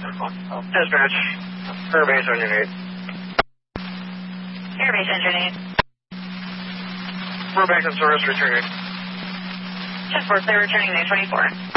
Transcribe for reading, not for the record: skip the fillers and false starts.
Dispatch. Airbase Engine 8. Airbase Engine 8. Burbank and Source returning. 10-4, clear returning May 24.